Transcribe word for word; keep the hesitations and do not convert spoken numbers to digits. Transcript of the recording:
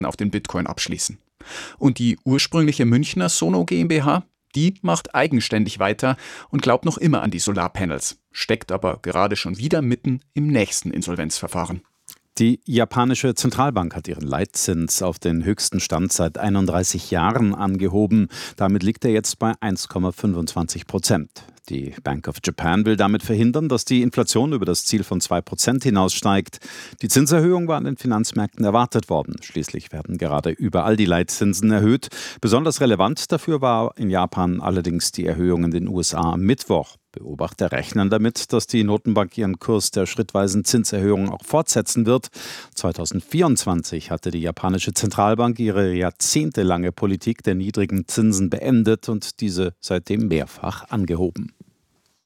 auf den Bitcoin abschließen. Und die ursprüngliche Münchner Sono GmbH, die macht eigenständig weiter und glaubt noch immer an die Solarpanels, steckt aber gerade schon wieder mitten im nächsten Insolvenzverfahren. Die japanische Zentralbank hat ihren Leitzins auf den höchsten Stand seit einunddreißig Jahren angehoben. Damit liegt er jetzt bei eins Komma fünfundzwanzig Prozent. Die Bank of Japan will damit verhindern, dass die Inflation über das Ziel von zwei Prozent hinaussteigt. Die Zinserhöhung war an den Finanzmärkten erwartet worden. Schließlich werden gerade überall die Leitzinsen erhöht. Besonders relevant dafür war in Japan allerdings die Erhöhung in den U S A am Mittwoch. Beobachter rechnen damit, dass die Notenbank ihren Kurs der schrittweisen Zinserhöhung auch fortsetzen wird. zweitausendvierundzwanzig hatte die japanische Zentralbank ihre jahrzehntelange Politik der niedrigen Zinsen beendet und diese seitdem mehrfach angehoben.